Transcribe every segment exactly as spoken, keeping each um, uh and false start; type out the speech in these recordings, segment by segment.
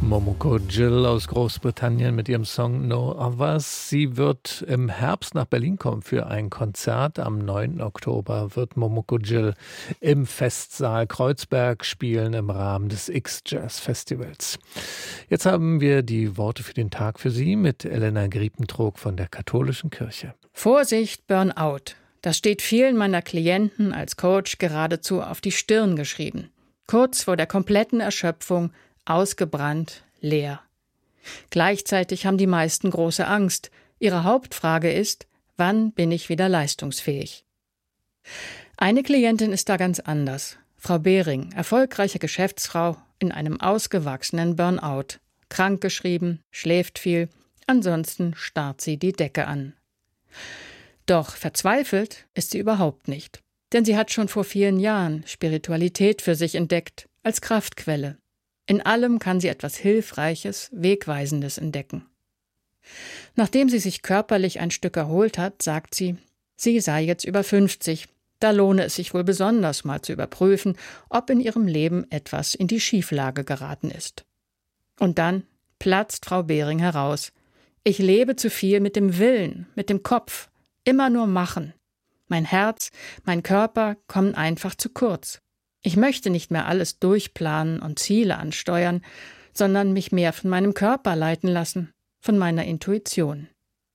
Momoko Gill aus Großbritannien mit ihrem Song No Others. Sie wird im Herbst nach Berlin kommen für ein Konzert. Am neunten Oktober wird Momoko Gill im Festsaal Kreuzberg spielen im Rahmen des X-Jazz Festivals. Jetzt haben wir die Worte für den Tag für Sie mit Elena Griepentrog von der Katholischen Kirche. Vorsicht, Burnout. Das steht vielen meiner Klienten als Coach geradezu auf die Stirn geschrieben. Kurz vor der kompletten Erschöpfung, ausgebrannt, leer. Gleichzeitig haben die meisten große Angst. Ihre Hauptfrage ist, wann bin ich wieder leistungsfähig? Eine Klientin ist da ganz anders. Frau Behring, erfolgreiche Geschäftsfrau in einem ausgewachsenen Burnout. Krankgeschrieben, schläft viel, ansonsten starrt sie die Decke an. Doch verzweifelt ist sie überhaupt nicht. Denn sie hat schon vor vielen Jahren Spiritualität für sich entdeckt, als Kraftquelle. In allem kann sie etwas Hilfreiches, Wegweisendes entdecken. Nachdem sie sich körperlich ein Stück erholt hat, sagt sie, sie sei jetzt über fünfzig. Da lohne es sich wohl besonders mal zu überprüfen, ob in ihrem Leben etwas in die Schieflage geraten ist. Und dann platzt Frau Behring heraus. Ich lebe zu viel mit dem Willen, mit dem Kopf, immer nur machen. Mein Herz, mein Körper kommen einfach zu kurz. Ich möchte nicht mehr alles durchplanen und Ziele ansteuern, sondern mich mehr von meinem Körper leiten lassen, von meiner Intuition.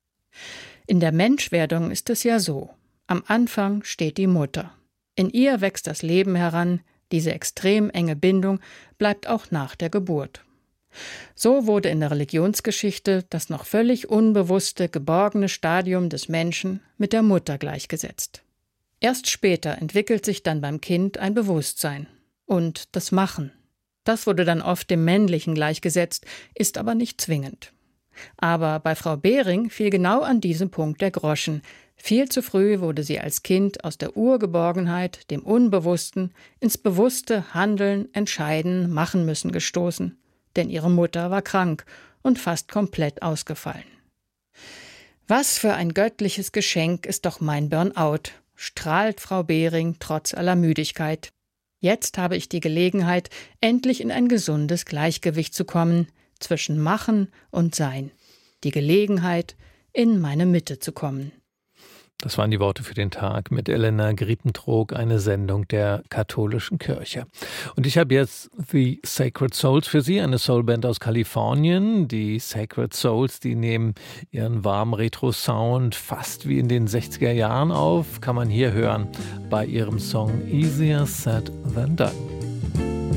In der Menschwerdung ist es ja so. Am Anfang steht die Mutter. In ihr wächst das Leben heran, diese extrem enge Bindung bleibt auch nach der Geburt. So wurde in der Religionsgeschichte das noch völlig unbewusste, geborgene Stadium des Menschen mit der Mutter gleichgesetzt. Erst später entwickelt sich dann beim Kind ein Bewusstsein und das Machen. Das wurde dann oft dem Männlichen gleichgesetzt, ist aber nicht zwingend. Aber bei Frau Behring fiel genau an diesem Punkt der Groschen. Viel zu früh wurde sie als Kind aus der Urgeborgenheit, dem Unbewussten, ins bewusste Handeln, Entscheiden, Machen müssen gestoßen. Denn ihre Mutter war krank und fast komplett ausgefallen. Was für ein göttliches Geschenk ist doch mein Burnout, strahlt Frau Behring trotz aller Müdigkeit. Jetzt habe ich die Gelegenheit, endlich in ein gesundes Gleichgewicht zu kommen, zwischen Machen und Sein. Die Gelegenheit, in meine Mitte zu kommen. Das waren die Worte für den Tag mit Elena Griepentrog, eine Sendung der Katholischen Kirche. Und ich habe jetzt The Sacred Souls für Sie, eine Soulband aus Kalifornien. Die Sacred Souls, die nehmen ihren warmen Retro-Sound fast wie in den sechziger Jahren auf, kann man hier hören bei ihrem Song Easier Said Than Done.